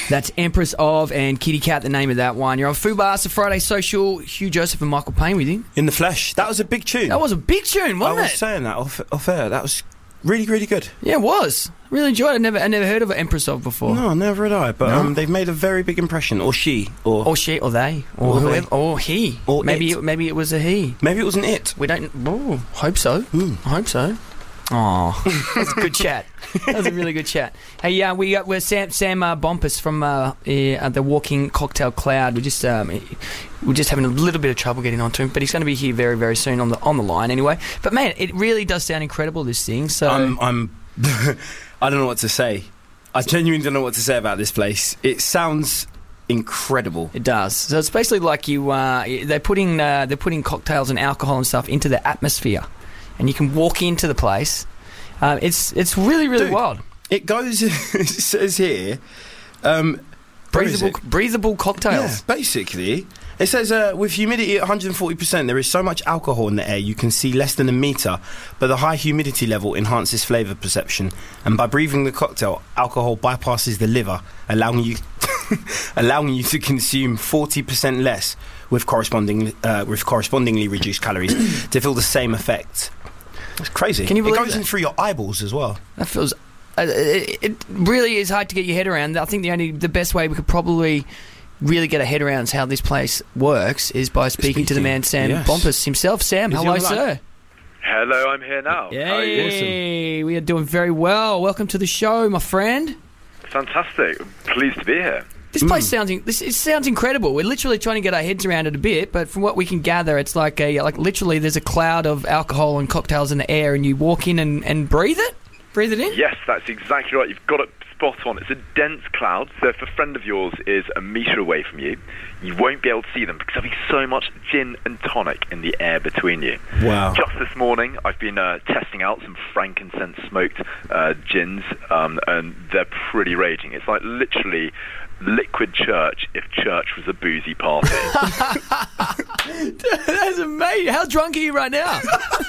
That's Empress of and Kitty Cat, the name of that one. You're on Fubar, Friday Social. Hugh Joseph and Michael Payne with you. In the flesh. That was a big tune. That was a big tune, wasn't it? I was saying that off air. That was really, really good. Yeah, it was. Really enjoyed it. I never heard of Empress of before. No, never had I. But they've made a very big impression. Or she. Or she, or they. Or whoever. Or he. Or maybe it was a he. Maybe it was an it. We don't... Oh, hope so. I hope so. Oh, that was a good chat. That was a really good chat. Hey, we're Sam Bompas from the Walking Cocktail Cloud. We're just having a little bit of trouble getting onto him, but he's going to be here very, very soon on the line anyway. But man, it really does sound incredible, this thing. So I'm I don't know what to say. I genuinely don't know what to say about this place. It sounds incredible. It does. So it's basically like they're putting cocktails and alcohol and stuff into the atmosphere, and you can walk into the place. It's really, really Dude, wild. It goes. It says here, breathable cocktails. Yeah, basically. It says, with humidity at 140%, there is so much alcohol in the air you can see less than a metre, but the high humidity level enhances flavour perception. And by breathing the cocktail, alcohol bypasses the liver, allowing you to consume 40% less with correspondingly reduced calories to feel the same effect. It's crazy. Can you believe it goes in through your eyeballs as well. That feels... It really is hard to get your head around. I think the best way we could probably really get a head around how this place works is by speaking to the man Sam Bompas himself. Sam, hello, sir. Hello, I'm here now. Yay, we are doing very well. Welcome to the show, my friend. Fantastic. Pleased to be here. This place sounds incredible. We're literally trying to get our heads around it a bit, but from what we can gather, it's like literally there's a cloud of alcohol and cocktails in the air, and you walk in and breathe it? Breathe it in? Yes, that's exactly right. You've got it spot on. It's a dense cloud, so if a friend of yours is a metre away from you, you won't be able to see them because there'll be so much gin and tonic in the air between you. Wow. Just this morning, I've been testing out some frankincense-smoked gins, and they're pretty raging. It's like literally liquid church if church was a boozy party. That's amazing. How drunk are you right now?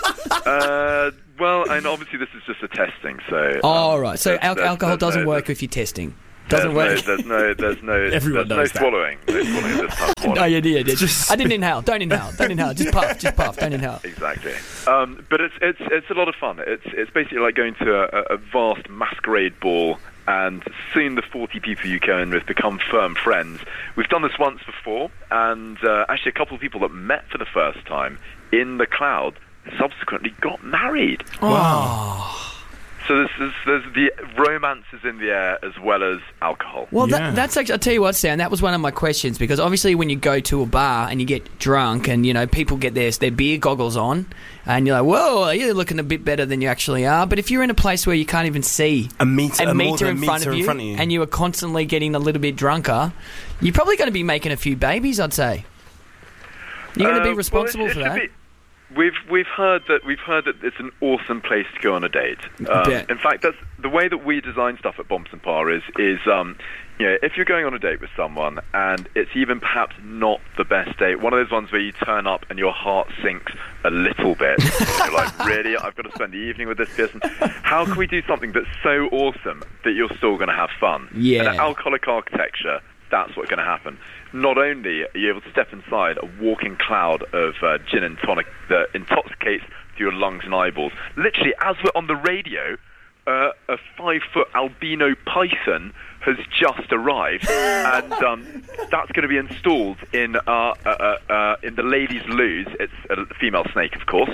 Well, and obviously this is just a testing, so... right. So alcohol doesn't work if you're testing. Doesn't work. There's no Everyone knows that. swallowing. No swallowing this time of morning. No, you did. I didn't inhale. Don't inhale. Just puff. Don't inhale. Exactly. But it's a lot of fun. It's basically like going to a vast masquerade ball, and soon the 40 people you go in with become firm friends. We've done this once before, and actually a couple of people that met for the first time in the cloud subsequently got married. Wow. So there's the romances in the air as well as alcohol. Well, that's actually, I'll tell you what, Sam, that was one of my questions, because obviously when you go to a bar and you get drunk and, people get their beer goggles on and you're like, whoa, you're looking a bit better than you actually are. But if you're in a place where you can't even see a meter in front of you and you are constantly getting a little bit drunker, you're probably going to be making a few babies, I'd say. You're going to be responsible for that. We've heard that it's an awesome place to go on a date. In fact, that's the way that we design stuff at Bomps and Par is if you're going on a date with someone and it's even perhaps not the best date, one of those ones where you turn up and your heart sinks a little bit. You're like, really? I've got to spend the evening with this person. How can we do something that's so awesome that you're still going to have fun? Yeah. And alcoholic architecture, that's what's going to happen. Not only are you able to step inside a walking cloud of gin and tonic that intoxicates to your lungs and eyeballs. Literally, as we're on the radio, a 5-foot albino python has just arrived, and that's going to be installed in the ladies' loos. It's a female snake, of course,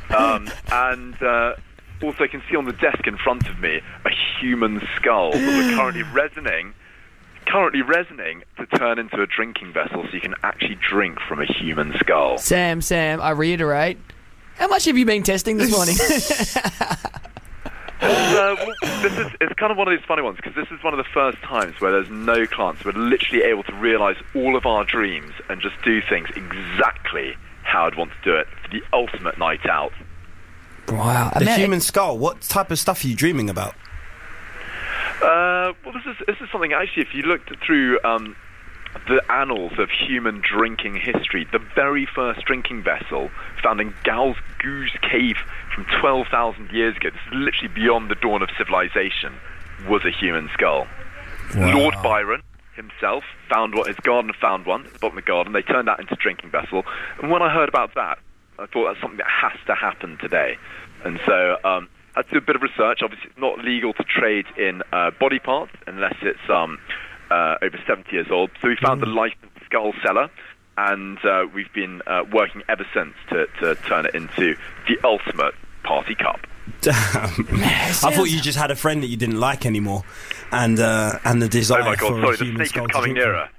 and also I can see on the desk in front of me a human skull that we're currently resining to turn into a drinking vessel so you can actually drink from a human skull. Sam, I reiterate, how much have you been testing this morning? It's kind of one of those funny ones, because this is one of the first times where there's no clients. We're literally able to realise all of our dreams and just do things exactly how I'd want to do it for the ultimate night out. Wow. The human skull, what type of stuff are you dreaming about? Well, this is something, actually, if you looked through the annals of human drinking history, the very first drinking vessel found in Gal's Goose Cave from 12,000 years ago, this is literally beyond the dawn of civilization, was a human skull. Wow. Lord Byron, himself his gardener found one at the bottom of the garden. They turned that into a drinking vessel. And when I heard about that, I thought that's something that has to happen today. And so I had to do a bit of research. Obviously, it's not legal to trade in body parts unless it's over 70 years old. So we found the licensed skull seller, and we've been working ever since to turn it into the ultimate party cup. Damn. I thought you just had a friend that you didn't like anymore, and the desire. Oh my God! For Sorry, a the snake is coming drink. nearer.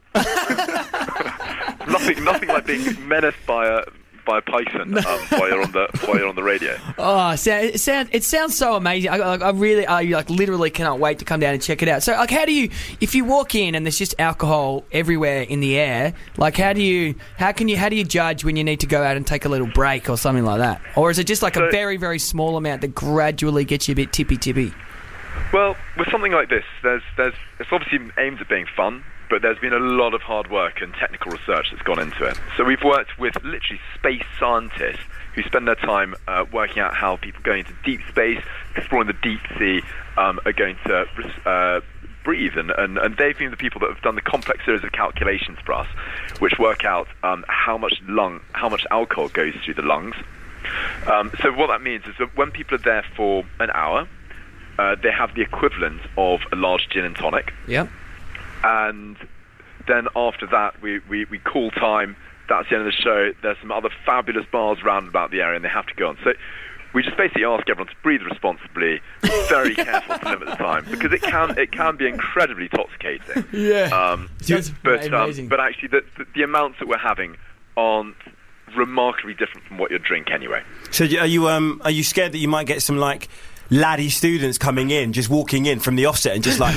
nothing like being menaced by a python while you're on the radio. Oh, it sounds so amazing. I literally cannot wait to come down and check it out. So, like, if you walk in and there's just alcohol everywhere in the air, like, how do you judge when you need to go out and take a little break or something like that? Or is it just like a very, very small amount that gradually gets you a bit tippy? Well, with something like this, it's obviously aimed at being fun, but there's been a lot of hard work and technical research that's gone into it. So we've worked with literally space scientists who spend their time working out how people going into deep space, exploring the deep sea, are going to breathe. And they've been the people that have done the complex series of calculations for us, which work out how much alcohol goes through the lungs. So what that means is that when people are there for an hour, they have the equivalent of a large gin and tonic. Yep. And then after that, we call time. That's the end of the show. There's some other fabulous bars round about the area, and they have to go on. So we just basically ask everyone to breathe responsibly, very careful to limit the time, because it can be incredibly intoxicating. Yeah. Amazing. But actually, the amounts that we're having aren't remarkably different from what you'd drink anyway. So are you scared that you might get some like laddie students coming in, just walking in from the offset and just like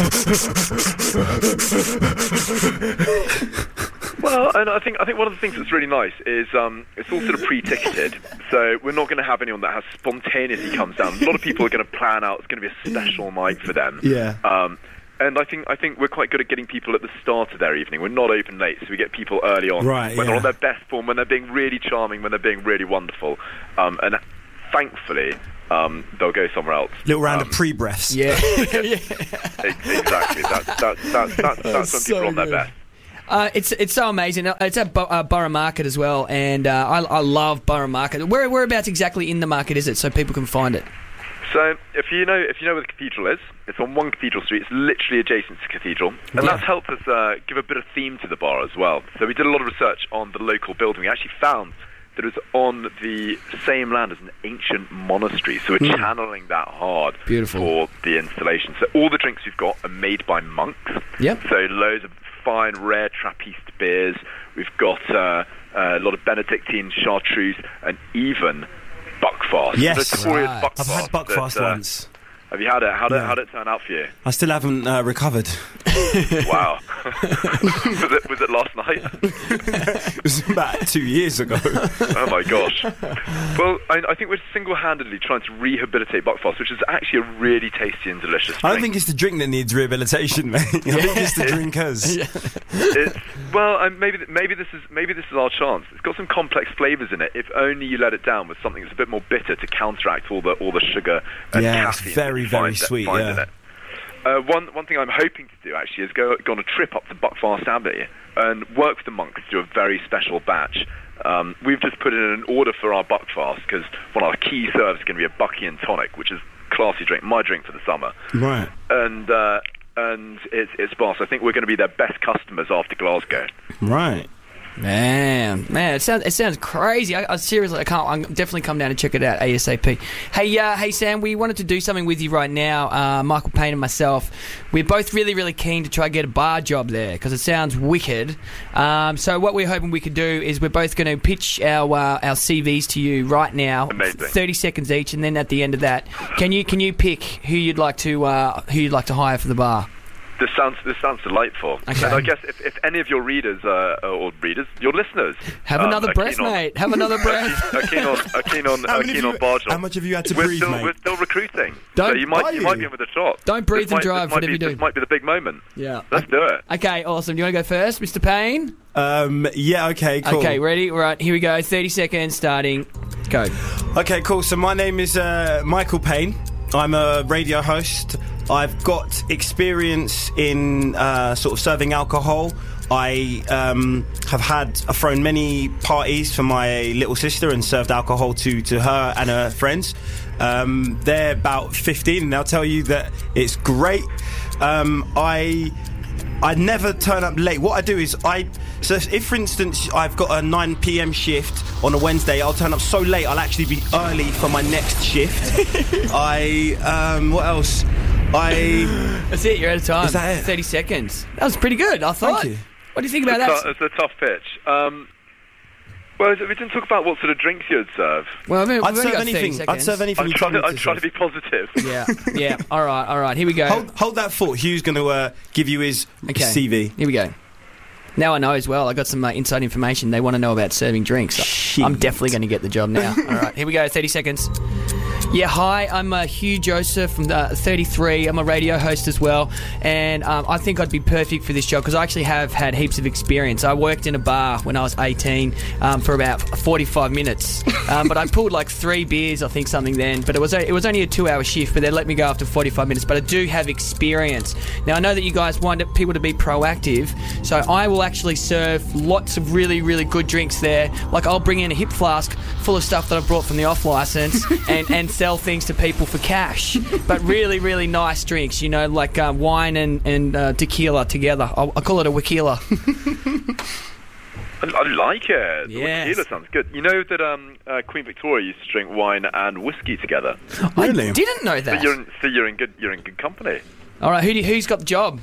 Well, and I think one of the things that's really nice is it's all sort of pre-ticketed, so we're not going to have anyone that has spontaneity comes down. A lot of people are going to plan out, it's going to be a special night for them. Yeah. And I think we're quite good at getting people at the start of their evening. We're not open late, so we get people early on, right, when they're on their best form, when they're being really charming, when they're being really wonderful. And thankfully, they'll go somewhere else. Little round of pre-breaths. Yeah. Exactly. That's when so people are on their best. It's so amazing. It's at Borough Market as well, and I love Borough Market. Whereabouts exactly in the market is it, so people can find it? So if you know where the cathedral is, it's on One Cathedral Street. It's literally adjacent to the cathedral, and that's helped us give a bit of theme to the bar as well. So we did a lot of research on the local building. We actually found that it was on the same land as an ancient monastery, so we're channeling that hard for the installation. So all the drinks we've got are made by monks. Yep. So loads of fine, rare Trappist beers. We've got a lot of Benedictine chartreuse, and even Buckfast. Yes, Buckfast. I've had Buckfast once. Have you had it? How did it turn out for you? I still haven't recovered. Wow. was it last night? It was about 2 years ago. Oh my gosh. Well, I think we're single-handedly trying to rehabilitate Buckfast, which is actually a really tasty and delicious drink. I don't think it's the drink that needs rehabilitation, mate. I think it's the drinkers. Maybe this is our chance. It's got some complex flavours in it. If only you let it down with something that's a bit more bitter to counteract all the sugar and caffeine. It's very, very sweet. In it. One thing I'm hoping to do actually is go on a trip up to Buckfast Abbey and work with the monks to do a very special batch. We've just put in an order for our Buckfast because one of our key serves is going to be a Bucky and tonic, which is a classy drink, my drink for the summer. Right. And it's boss. I think we're going to be their best customers after Glasgow. Right. Man, it sounds crazy. I seriously, I'm definitely come down and check it out ASAP. Hey, Sam, we wanted to do something with you right now. Michael Payne and myself, we're both really, really keen to try and get a bar job there because it sounds wicked. So what we're hoping we could do is we're both going to pitch our CVs to you right now. Amazing. 30 seconds each, and then at the end of that, can you pick who you'd like to hire for the bar? This sounds delightful. Okay. And I guess if any of your readers or readers, your listeners, have another breath, mate. Have another breath. Are keen on bar jobs. How much have you had to breathe, mate? We're still recruiting. So you might be in with a shot. Don't breathe and drive. Whatever you do. This might be the big moment. Yeah. Let's do it. Okay, awesome. Do you want to go first, Mr. Payne? Yeah. Okay. Cool. Okay, ready? Right, here we go. 30 seconds. Starting. Go. Okay. Cool. So my name is Michael Payne. I'm a radio host, I've got experience in sort of serving alcohol. I have thrown many parties for my little sister and served alcohol to her and her friends. They're about 15 and they'll tell you that it's great. I never turn up late. What I do is so if, for instance, I've got a 9 p.m. shift on a Wednesday, I'll turn up so late I'll actually be early for my next shift. What else? That's it, you're out of time. Is that it? 30 seconds. That was pretty good, I thought. Thank you. What do you think about that? It's a tough pitch. Well, we didn't talk about what sort of drinks you'd serve. Well, I mean, I'd we've only serve got 30 anything. seconds. I'd serve anything. I'd try to be positive. Yeah. All right. Here we go. Hold that thought. Hugh's going to give you his CV. Here we go. Now I know as well. I got some inside information. They want to know about serving drinks. Shit. I'm definitely going to get the job now. All right, here we go. 30 seconds. Yeah, hi. I'm Hugh Joseph from 33. I'm a radio host as well, and I think I'd be perfect for this job because I actually have had heaps of experience. I worked in a bar when I was 18 for about 45 minutes, but I pulled like 3 beers, I think, something then. But it was only a 2-hour shift, but they let me go after 45 minutes. But I do have experience. Now I know that you guys want people to be proactive, so I will actually serve lots of really, really good drinks there. Like I'll bring in a hip flask full of stuff that I brought from the off license and sell things to people for cash, but really, really nice drinks, you know, like wine and tequila together. I call it a wikila. I like it. Yes. Tequila sounds good. You know that Queen Victoria used to drink wine and whiskey together. Really? I didn't know that. So you're in good company. All right, who's got the job?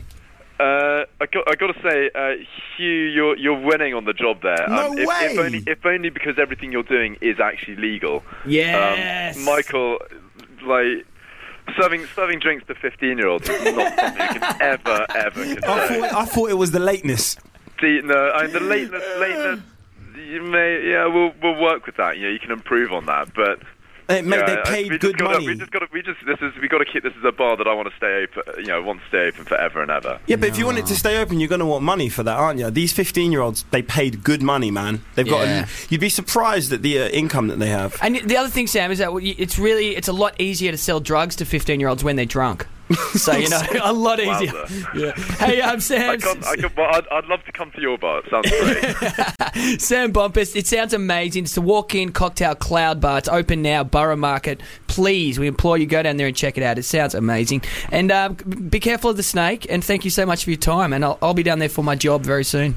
I got to say, Hugh, you're winning on the job there. No way! If only because everything you're doing is actually legal. Yes. Michael, like serving drinks to 15-year-olds is not something you can ever consider. I thought it was the lateness. The lateness. You may, we'll work with that. You know, you can improve on that, but. They paid good money. We got to keep this as a bar that I want to stay open. You know, want to stay open forever and ever. Yeah, but if you want it to stay open, you're going to want money for that, aren't you? These 15-year-olds, they paid good money, man. They've got. You'd be surprised at the income that they have. And the other thing, Sam, is that it's a lot easier to sell drugs to 15-year-olds when they're drunk. So, you know, a lot easier. Yeah. Hey, Sam. I'd love to come to your bar. It sounds great. Sam Bumpus, it sounds amazing. It's the Walk-In Cocktail Cloud Bar. It's open now, Borough Market. Please, we implore you, go down there and check it out. It sounds amazing. And be careful of the snake, and thank you so much for your time. And I'll be down there for my job very soon.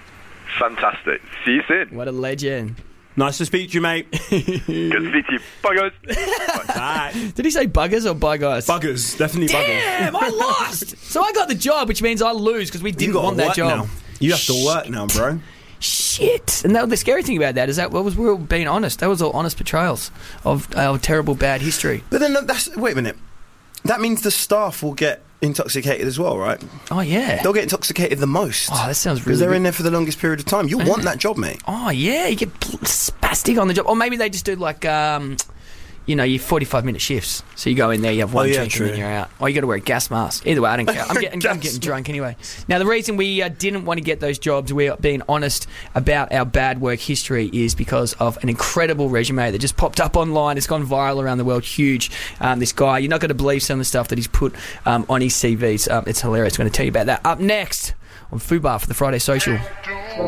Fantastic. See you soon. What a legend. Nice to speak to you, mate. Good to speak to you. Bye, guys. Bye. Did he say buggers or bye, guys? Buggers. Definitely buggers. Damn, I lost. So I got the job, which means I lose because we didn't want that job. Now. You have to work now, bro. Shit. And the scary thing about that is that we were being honest. That was all honest portrayals of our terrible, bad history. But then wait a minute. That means the staff will get intoxicated as well, right? Oh, yeah. They'll get intoxicated the most. Oh, that sounds really because they're good. in there for the longest period of time. You'll want that job, mate. Oh, yeah. You get spastic on the job. Or maybe they just do like, you know, your 45-minute shifts. So you go in there, you have one drink, and then you're out. Or you got to wear a gas mask. Either way, I don't care. I'm getting drunk anyway. Now, the reason we didn't want to get those jobs, we're being honest about our bad work history, is because of an incredible resume that just popped up online. It's gone viral around the world. Huge. This guy, you're not going to believe some of the stuff that he's put on his CVs. It's hilarious. I'm going to tell you about that. Up next on Fubar for the Friday Social.